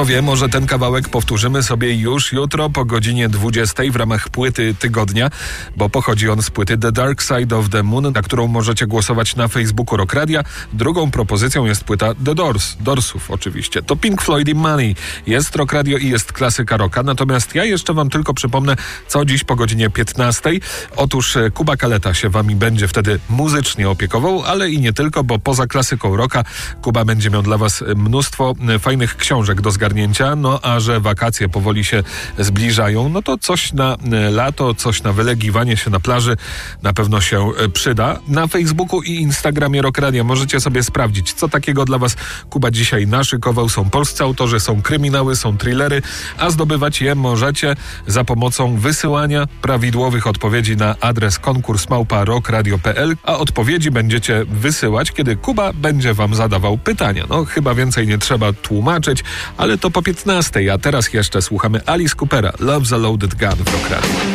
Kto wie, może ten kawałek powtórzymy sobie już jutro po godzinie 20 w ramach płyty tygodnia, bo pochodzi on z płyty The Dark Side of the Moon, na którą możecie głosować na Facebooku Rock Radia. Drugą propozycją jest płyta The Doors, Doorsów oczywiście. To Pink Floyd i Money. Jest Rock Radio i jest klasyka rocka, natomiast ja jeszcze wam tylko przypomnę, co dziś po godzinie 15. Otóż Kuba Kaleta się wami będzie wtedy muzycznie opiekował, ale i nie tylko, bo poza klasyką rocka Kuba będzie miał dla was mnóstwo fajnych książek do zgarnięcia, no a że wakacje powoli się zbliżają, no to coś na lato, coś na wylegiwanie się na plaży na pewno się przyda. Na Facebooku i Instagramie Rock Radia możecie sobie sprawdzić, co takiego dla was Kuba dzisiaj naszykował. Są polscy autorzy, są kryminały, są thrillery, a zdobywać je możecie za pomocą wysyłania prawidłowych odpowiedzi na adres konkurs@rockradio.pl, a odpowiedzi będziecie wysyłać, kiedy Kuba będzie wam zadawał pytania. No chyba więcej nie trzeba tłumaczyć, ale to po 15, a teraz jeszcze słuchamy Alice Coopera, Love's a Loaded Gun w Rock Radio.